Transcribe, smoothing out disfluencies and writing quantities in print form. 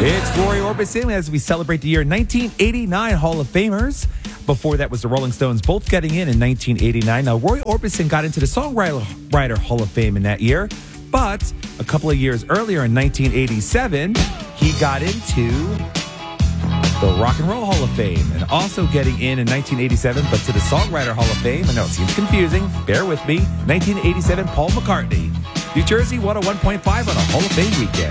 It's Roy Orbison as we celebrate the year 1989 Hall of Famers. Before that was the Rolling Stones, both getting in 1989. Now, Roy Orbison got into the Songwriter Hall of Fame in that year, but a couple of years earlier in 1987, he got into the Rock and Roll Hall of Fame, and also getting in 1987, but to the Songwriter Hall of Fame. I know it seems confusing. Bear with me. 1987, Paul McCartney. New Jersey 101.5 on a Hall of Fame weekend.